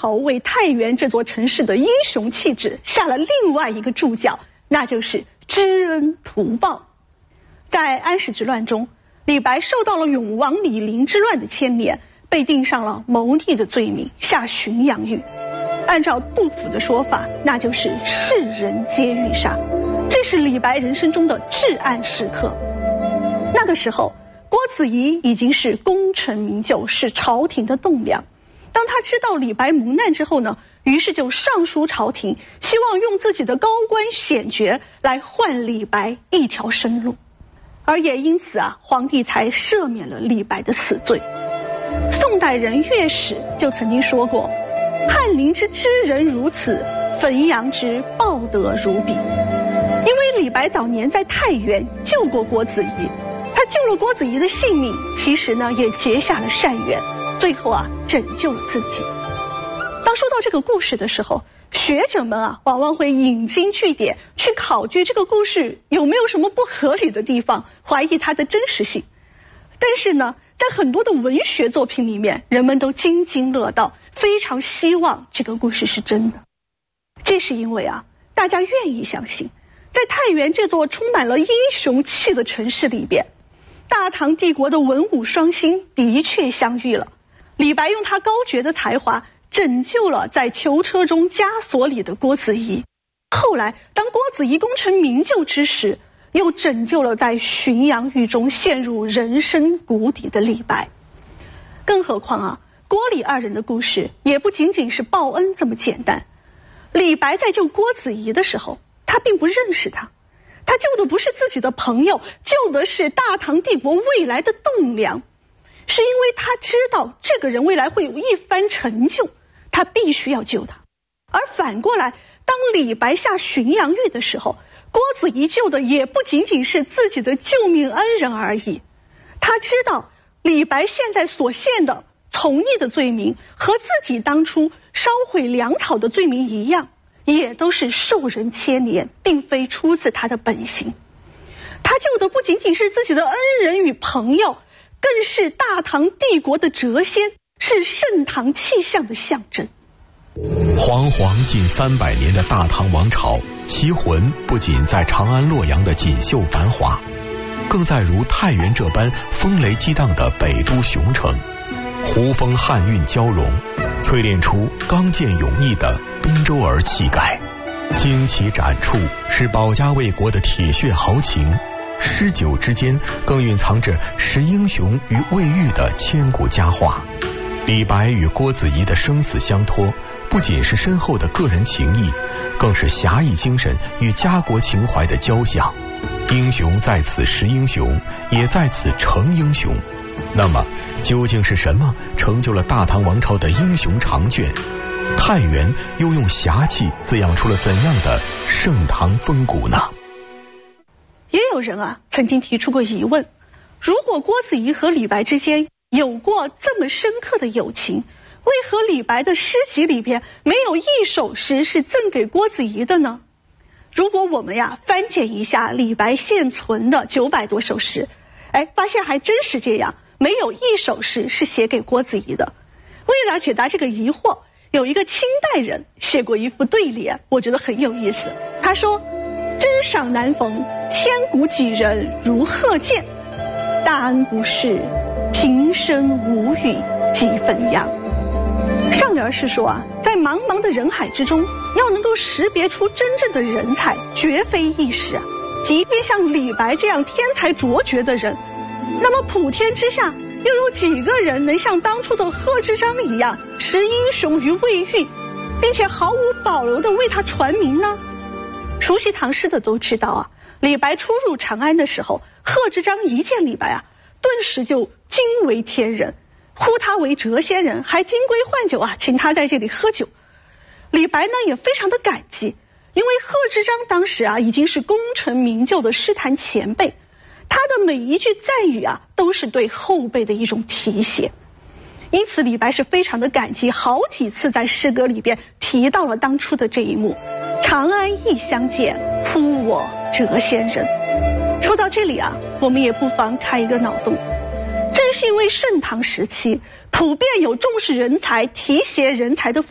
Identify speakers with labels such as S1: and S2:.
S1: 好为太原这座城市的英雄气质下了另外一个注脚，那就是知恩图报。在安史之乱中，李白受到了永王李陵之乱的牵连，被定上了谋逆的罪名，下浔阳狱。按照杜甫的说法，那就是世人皆欲杀。这是李白人生中的至暗时刻。那个时候，郭子仪已经是功成名就，是朝廷的栋梁。当他知道李白蒙难之后呢，于是就上书朝廷，希望用自己的高官显爵来换李白一条生路。而也因此皇帝才赦免了李白的死罪。宋代人乐史就曾经说过，翰林之知人如此，汾阳之报德如彼。因为李白早年在太原救过郭子仪，他救了郭子仪的性命，其实呢也结下了善缘，最后拯救了自己。当说到这个故事的时候，学者们往往会引经据典去考据这个故事有没有什么不合理的地方，怀疑它的真实性。但是呢，在很多的文学作品里面，人们都津津乐道，非常希望这个故事是真的。这是因为大家愿意相信，在太原这座充满了英雄气的城市里边，大唐帝国的文武双星的确相遇了。李白用他高绝的才华拯救了在囚车中枷锁里的郭子仪，后来当郭子仪功成名就之时，又拯救了在浔阳狱中陷入人生谷底的李白。更何况郭李二人的故事也不仅仅是报恩这么简单。李白在救郭子仪的时候，他并不认识他，他救的不是自己的朋友，救的是大唐帝国未来的栋梁。是因为他知道这个人未来会有一番成就，他必须要救他。而反过来，当李白下浔阳狱的时候，郭子仪救的也不仅仅是自己的救命恩人而已。他知道李白现在所陷的从逆的罪名和自己当初烧毁粮草的罪名一样，也都是受人牵连，并非出自他的本心。他救的不仅仅是自己的恩人与朋友，更是大唐帝国的谪仙，是盛唐气象的象征。
S2: 煌煌近300年的大唐王朝，其魂不仅在长安洛阳的锦绣繁华，更在如太原这般风雷激荡的北都雄城。胡风汉韵交融，淬炼出刚健勇毅的滨州儿气概。旌旗展处是保家卫国的铁血豪情，诗酒之间更蕴藏着识英雄与未遇的千古佳话。李白与郭子仪的生死相托，不仅是深厚的个人情谊，更是侠义精神与家国情怀的交响。英雄在此识英雄，也在此成英雄。那么究竟是什么成就了大唐王朝的英雄长卷？太原又用侠气滋养出了怎样的盛唐风骨呢？
S1: 也有人曾经提出过疑问，如果郭子仪和李白之间有过这么深刻的友情，为何李白的诗集里边没有一首诗是赠给郭子仪的呢？如果我们翻检一下李白现存的900多首诗，发现还真是这样，没有一首诗是写给郭子仪的。为了解答这个疑惑，有一个清代人写过一副对联，我觉得很有意思。他说：真赏难逢，千古几人如鹤见，大恩不是，平生无语几分扬。上联是说在茫茫的人海之中，要能够识别出真正的人才，绝非易事即便像李白这样天才卓绝的人，那么普天之下又有几个人能像当初的贺知章一样识英雄于未遇，并且毫无保留地为他传名呢？熟悉唐诗的都知道李白初入长安的时候，贺知章一见李白顿时就惊为天人，呼他为谪仙人，还金龟换酒请他在这里喝酒。李白呢也非常的感激，因为贺知章当时已经是功成名就的诗坛前辈，他的每一句赞语都是对后辈的一种提携。因此李白是非常的感激，好几次在诗歌里边提到了当初的这一幕，长安亦相见，呼我谪仙人。说到这里我们也不妨开一个脑洞，正是因为盛唐时期普遍有重视人才、提携人才的